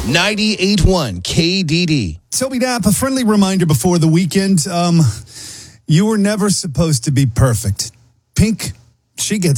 98.1 KDD. Toby Knapp, a friendly reminder before the weekend. You were never supposed to be perfect. Pink, she gets